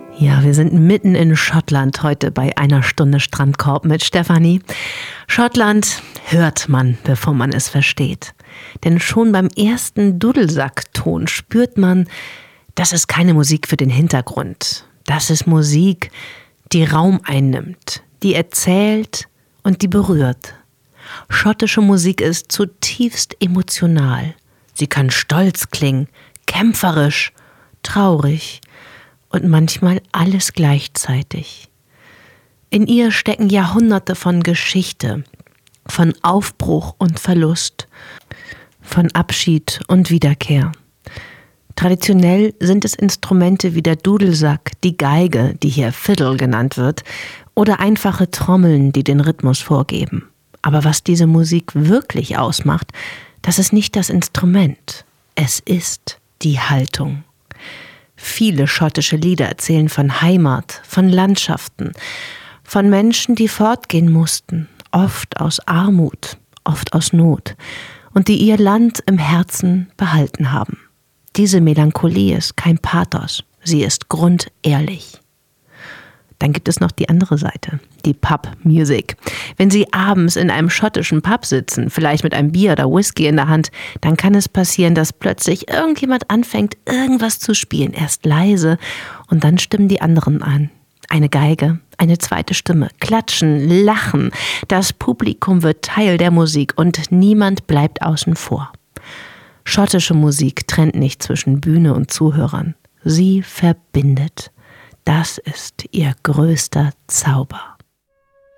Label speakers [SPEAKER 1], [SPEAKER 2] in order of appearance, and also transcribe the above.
[SPEAKER 1] Ja, wir sind mitten in Schottland heute bei einer Stunde Strandkorb mit Stefanie. Schottland hört man, bevor man es versteht. Denn schon beim ersten Dudelsackton spürt man, das ist keine Musik für den Hintergrund. Das ist Musik, die Raum einnimmt, die erzählt und die berührt. Schottische Musik ist zutiefst emotional. Sie kann stolz klingen, kämpferisch, traurig und manchmal alles gleichzeitig. In ihr stecken Jahrhunderte von Geschichte, von Aufbruch und Verlust, von Abschied und Wiederkehr. Traditionell sind es Instrumente wie der Dudelsack, die Geige, die hier Fiddle genannt wird, oder einfache Trommeln, die den Rhythmus vorgeben. Aber was diese Musik wirklich ausmacht, das ist nicht das Instrument, es ist die Haltung. Viele schottische Lieder erzählen von Heimat, von Landschaften, von Menschen, die fortgehen mussten, oft aus Armut, oft aus Not, und die ihr Land im Herzen behalten haben. Diese Melancholie ist kein Pathos, sie ist grundehrlich. Dann gibt es noch die andere Seite, die Pub-Music. Wenn Sie abends in einem schottischen Pub sitzen, vielleicht mit einem Bier oder Whisky in der Hand, dann kann es passieren, dass plötzlich irgendjemand anfängt, irgendwas zu spielen. Erst leise und dann stimmen die anderen an. Eine Geige, eine zweite Stimme, klatschen, lachen. Das Publikum wird Teil der Musik und niemand bleibt außen vor. Schottische Musik trennt nicht zwischen Bühne und Zuhörern. Sie verbindet. Das ist ihr größter Zauber.